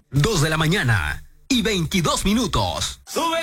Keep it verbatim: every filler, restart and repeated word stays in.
Dos de la mañana y veintidós minutos. ¡Sube